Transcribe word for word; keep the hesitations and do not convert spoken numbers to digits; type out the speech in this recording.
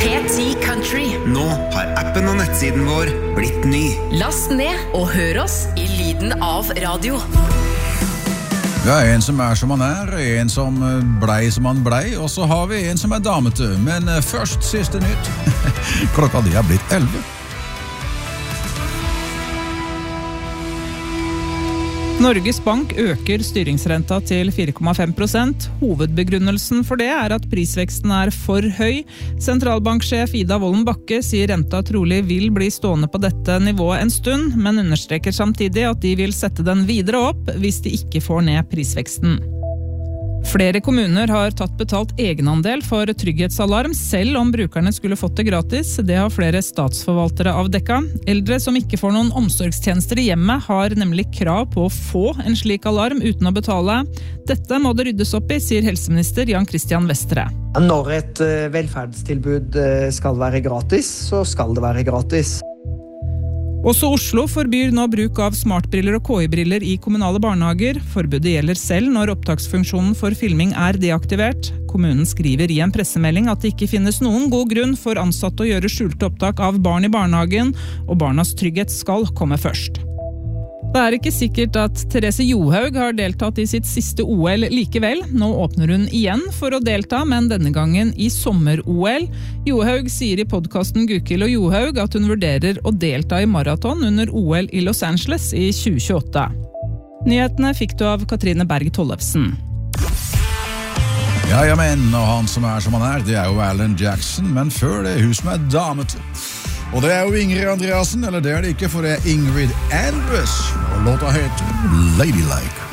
P ti Country. Nå har appen og nettsiden vår blitt ny. Last ned og hør oss i lyden av radio. Ja, en som er som han er, en som blei som han blei, og så har vi en som er damete. Men først siste nytt. Klokka de er blitt elleve. Norges Bank øker styringsrenta til fire komma fem prosent. Hovedbegrunnelsen for det er at prisveksten er for høy. Sentralbanksjef Ida Wolden Bakke sier renta trolig vil bli stående på dette nivået en stund, men understreker samtidig at de vil sette den videre opp hvis de ikke får ned prisveksten. Flere kommuner har tatt betalt egenandel for trygghetsalarm, selv om brukerne skulle fått det gratis. Det har flere statsforvaltere avdekket. Eldre som ikke får noen omsorgstjenester i hjemmet har nemlig krav på å få en slik alarm uten å betale. Dette må det ryddes opp i, sier helseminister Jan Christian Vestre. Når et velferdstilbud skal være gratis, så skal det være gratis. Også Oslo forbyr nå bruk av smartbriller og K I-briller i kommunale barnehager. Forbudet gjelder selv når opptaksfunksjonen for filming er deaktivert. Kommunen skriver i en pressemelding at det ikke finnes noen god grunn for ansatte å gjøre skjulte opptak av barn i barnehagen, og barnas trygghet skal komme først. Det er ikke sikkert at Therese Johaug har deltatt i sitt siste O L likevel. Nå åpner hun igjen for å delta, men denne gangen i sommer-O L. Johaug sier i podcasten Gukild og Johaug at hun vurderer å delta i maraton under O L i Los Angeles i tjue tjueåtte. Nyhetene fikk du av Katrine Berg Tollefsen. Ja, ja, men, og han som er som han er, det er jo Alan Jackson, men før det er hun som er damete. Og det er jo Ingrid Andreasen, eller det er det ikke, for det er Ingrid Andres, og låta heter Ladylike.